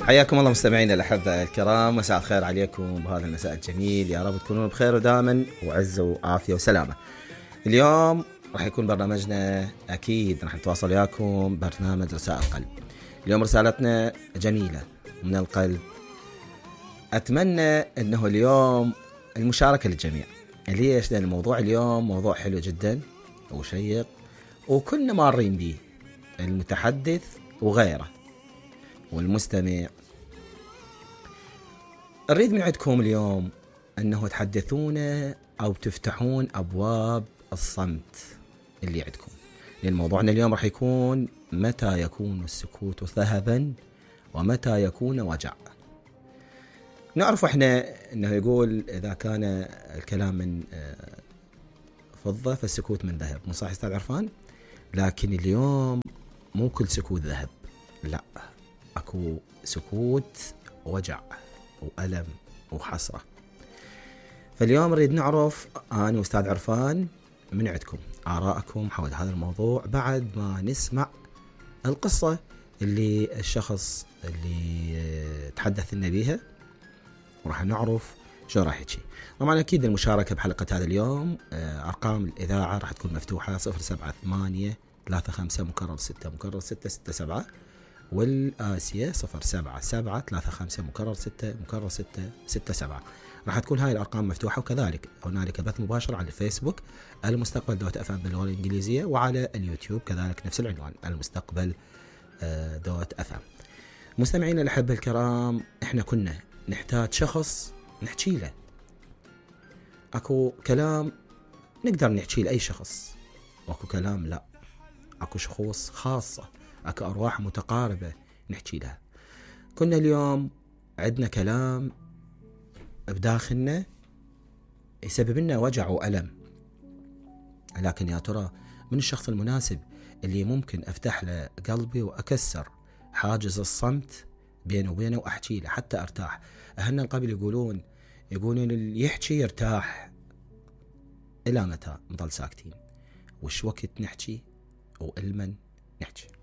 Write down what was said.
حياكم الله مستمعينا الأحبة الكرام، مساء الخير عليكم بهذا المساء الجميل. يا رب تكونون بخير ودائما وعزة وعافية وسلامة. اليوم راح يكون برنامجنا، أكيد راح نتواصل وياكم برنامج رسائل القلب. اليوم رسالتنا جميلة من القلب. أتمنى أنه اليوم المشاركة للجميع. ليش؟ لأن الموضوع اليوم موضوع حلو جدا وشيق وكلنا مارين به، المتحدث وغيره والمستمع. أريد من عندكم اليوم أنه تحدثون أو تفتحون أبواب الصمت اللي عندكم، لأن موضوعنا اليوم راح يكون متى يكون السكوت ذهبا ومتى يكون وجع. نعرف إحنا أنه يقول إذا كان الكلام من فضة فالسكوت من ذهب، مو صح أستاذ عرفان؟ لكن اليوم مو كل سكوت ذهب، لا، أكو سكوت وجع وألم وحسرة. فاليوم نريد نعرف أنا وأستاذ عرفان من عندكم آراءكم حول هذا الموضوع بعد ما نسمع القصة اللي الشخص اللي تحدث لنا بيها، وراح نعرف شو راح يحكي. طبعا أكيد المشاركة بحلقة هذا اليوم، أرقام الإذاعة راح تكون مفتوحة 078-35-6 والآسية 077-35-6 راح تكون هاي الأرقام مفتوحة. وكذلك هنالك بث مباشر على الفيسبوك المستقبل دوت أفهم باللغة الإنجليزية، وعلى اليوتيوب كذلك نفس العنوان المستقبل دوت أفهم. مستمعين الأحبة الكرام، إحنا كنا نحتاج شخص نحكي له. أكو كلام نقدر نحكي لأي شخص، وأكو كلام لا، أكو شخوص خاصة، أكو أرواح متقاربة نحكي لها. كنا اليوم عندنا كلام بداخلنا يسبب لنا وجع وألم، لكن يا ترى من الشخص المناسب اللي ممكن أفتح له قلبي وأكسر حاجز الصمت بينه وبينه وأحكي له حتى أرتاح. أهلنا القبل يقولون اللي يحكي يرتاح. إلى متى نضل ساكتين؟ وش وقت نحكي وإلمن نحكي؟